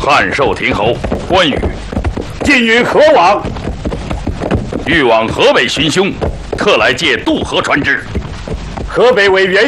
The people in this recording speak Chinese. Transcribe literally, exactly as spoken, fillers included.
汉寿亭侯关羽， 今与何往？ 欲往河北寻凶，特来借渡河船只。 河北为原